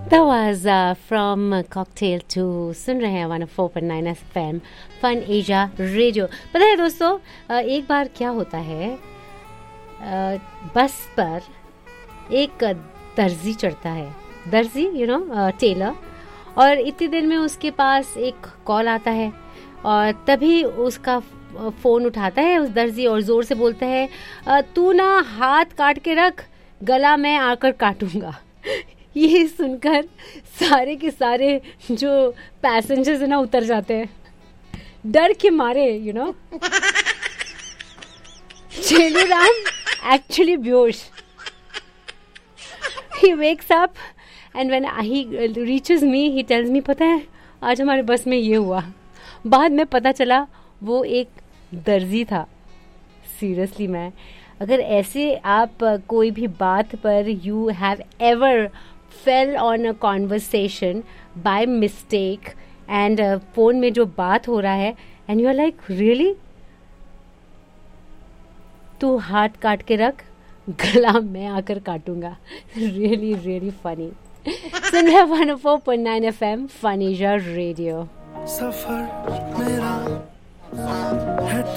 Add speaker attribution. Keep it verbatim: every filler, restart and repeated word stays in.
Speaker 1: That was uh, from Cocktail to सुन रहे हैं one O four point nine F M fun Asia radio. पता है दोस्तों, uh, एक बार क्या होता है, uh, बस पर एक दर्जी चढ़ता है, दर्जी यू नो टेलर, और इतनी देर में उसके पास एक कॉल आता है और तभी उसका फ़ोन उठाता है उस दर्जी और ज़ोर से बोलता है, तू ना हाथ काट के रख, गला मैं आकर काटूंगा। ये सुनकर सारे के सारे जो पैसेंजर्स है ना उतर जाते हैं डर के मारे, यू नो। चेलूराम एक्चुअली बेहोश। He wakes up and when he reaches me, he tells me, पता है आज हमारे बस में ये हुआ। बाद में पता चला वो एक दर्जी था। सीरियसली मैं, अगर ऐसे आप कोई भी बात पर you have ever fell on a conversation by mistake and phone में जो बात हो रहा है and you are like really, तू हाथ काट के रख, गला मैं आकर काटूंगा। Really really funny. सुन रहे one O four point nine F M fun Asia radio.
Speaker 2: सफर मेरा है